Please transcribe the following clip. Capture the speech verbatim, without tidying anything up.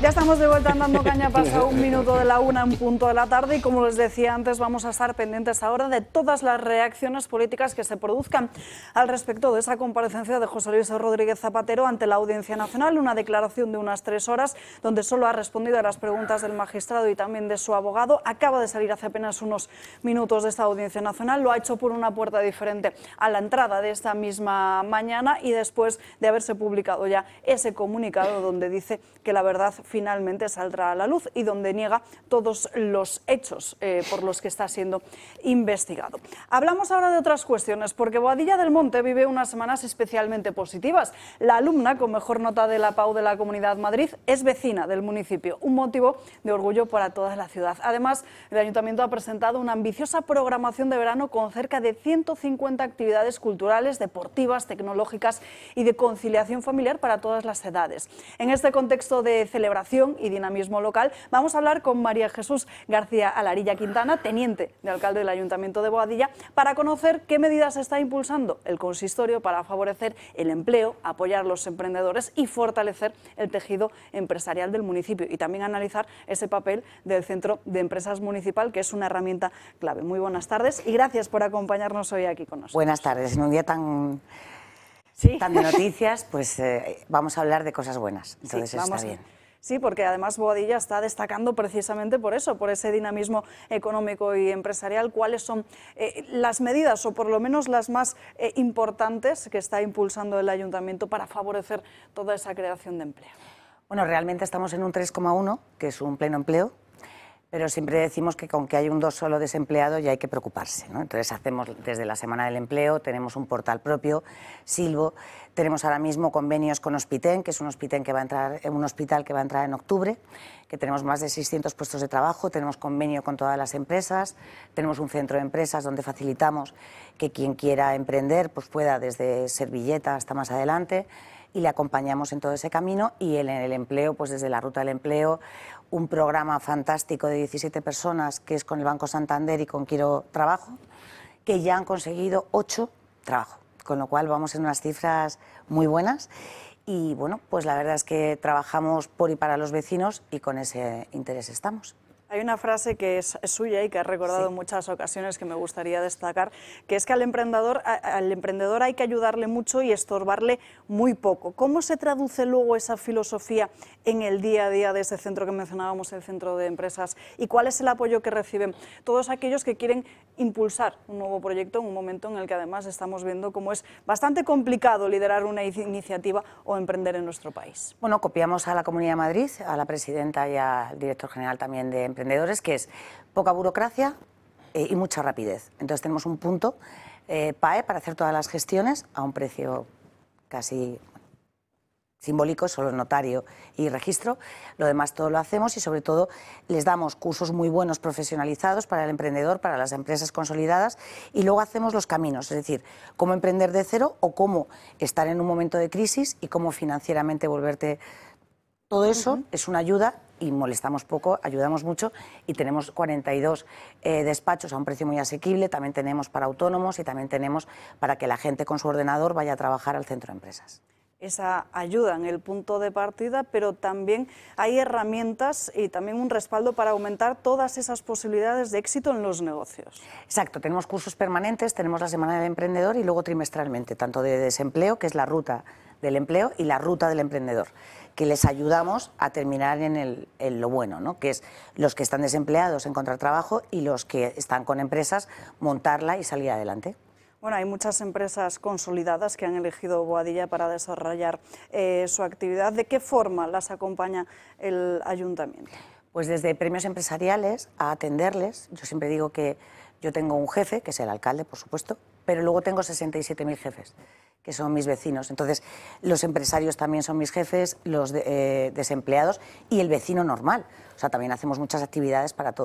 Ya estamos de vuelta andando caña, pasa un minuto de la una en punto de la tarde y como les decía antes vamos a estar pendientes ahora de todas las reacciones políticas que se produzcan al respecto de esa comparecencia de José Luis Rodríguez Zapatero ante la Audiencia Nacional, una declaración de unas tres horas donde solo ha respondido a las preguntas del magistrado y también de su abogado. Acaba de salir hace apenas unos minutos de esta Audiencia Nacional, lo ha hecho por una puerta diferente a la entrada de esta misma mañana y después de haberse publicado ya ese comunicado donde dice que la verdad finalmente saldrá a la luz y donde niega todos los hechos eh, por los que está siendo investigado. Hablamos ahora de otras cuestiones, porque Boadilla del Monte vive unas semanas especialmente positivas. La alumna con mejor nota de la P A U de la Comunidad de Madrid es vecina del municipio, un motivo de orgullo para toda la ciudad. Además, el Ayuntamiento ha presentado una ambiciosa programación de verano con cerca de ciento cincuenta actividades culturales, deportivas, tecnológicas y de conciliación familiar para todas las edades. En este contexto de celebración y dinamismo local, vamos a hablar con María Jesús García Alarilla Quintana, teniente de alcalde del Ayuntamiento de Boadilla, para conocer qué medidas está impulsando el consistorio para favorecer el empleo, apoyar a los emprendedores y fortalecer el tejido empresarial del municipio y también analizar ese papel del Centro de Empresas Municipal, que es una herramienta clave. Muy buenas tardes y gracias por acompañarnos hoy aquí con nosotros. Buenas tardes. En un día tan, sí. tan de noticias, pues eh, vamos a hablar de cosas buenas. Entonces sí, vamos está bien. A... Sí, porque además Boadilla está destacando precisamente por eso, por ese dinamismo económico y empresarial. ¿Cuáles son eh, las medidas, o por lo menos las más eh, importantes, que está impulsando el Ayuntamiento para favorecer toda esa creación de empleo? Bueno, realmente estamos en un tres coma uno, que es un pleno empleo, pero siempre decimos que con que hay un dos solo desempleado ya hay que preocuparse, ¿no? Entonces hacemos desde la Semana del Empleo, tenemos un portal propio, Silvo, tenemos ahora mismo convenios con Hospiten, que es un hospital que va a entrar, un hospital que va a entrar en octubre, que tenemos más de seiscientos puestos de trabajo, tenemos convenio con todas las empresas, tenemos un centro de empresas donde facilitamos que quien quiera emprender pues pueda desde Servilleta hasta más adelante, y le acompañamos en todo ese camino. Y en el empleo, pues desde la Ruta del Empleo, un programa fantástico de diecisiete personas que es con el Banco Santander y con Quiero Trabajo, que ya han conseguido ocho trabajo, con lo cual vamos en unas cifras muy buenas. Y bueno, pues la verdad es que trabajamos por y para los vecinos y con ese interés estamos. Hay una frase que es suya y que ha recordado sí. en muchas ocasiones, que me gustaría destacar, que es que al emprendedor, al emprendedor hay que ayudarle mucho y estorbarle muy poco. ¿Cómo se traduce luego esa filosofía en el día a día de ese centro que mencionábamos, el Centro de Empresas? ¿Y cuál es el apoyo que reciben todos aquellos que quieren impulsar un nuevo proyecto en un momento en el que además estamos viendo cómo es bastante complicado liderar una iniciativa o emprender en nuestro país? Bueno, copiamos a la Comunidad de Madrid, a la presidenta y al director general también de Emprendedores, que es poca burocracia eh, y mucha rapidez. Entonces tenemos un punto eh, P A E para hacer todas las gestiones a un precio casi simbólico, solo notario y registro. Lo demás todo lo hacemos y sobre todo les damos cursos muy buenos profesionalizados para el emprendedor, para las empresas consolidadas, y luego hacemos los caminos, es decir, cómo emprender de cero o cómo estar en un momento de crisis y cómo financieramente volverte. Todo eso uh-huh. es una ayuda y molestamos poco, ayudamos mucho, y tenemos cuarenta y dos eh, despachos a un precio muy asequible. También tenemos para autónomos y también tenemos para que la gente con su ordenador vaya a trabajar al centro de empresas. Esa ayuda en el punto de partida, pero también hay herramientas y también un respaldo para aumentar todas esas posibilidades de éxito en los negocios. Exacto, tenemos cursos permanentes, tenemos la Semana del Emprendedor y luego trimestralmente, tanto de desempleo, que es la ruta del empleo, y la ruta del emprendedor, que les ayudamos a terminar en, el, en lo bueno, ¿no? Que es los que están desempleados encontrar trabajo y los que están con empresas montarla y salir adelante. Bueno, hay muchas empresas consolidadas que han elegido Boadilla para desarrollar eh, su actividad. ¿De qué forma las acompaña el Ayuntamiento? Pues desde premios empresariales a atenderles. Yo siempre digo que yo tengo un jefe, que es el alcalde, por supuesto, pero luego tengo sesenta y siete mil jefes, que son mis vecinos. Entonces, los empresarios también son mis jefes, los de, eh, desempleados y el vecino normal. O sea, también hacemos muchas actividades para todos.